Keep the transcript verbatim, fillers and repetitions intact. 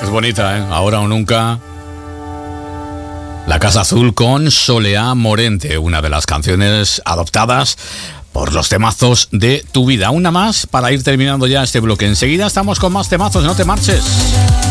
Es bonita, ¿eh? Ahora o nunca. La Casa Azul con Soleá Morente, una de las canciones adoptadas por los temazos de tu vida. Una más para ir terminando ya este bloque. Enseguida estamos con más temazos, no te marches.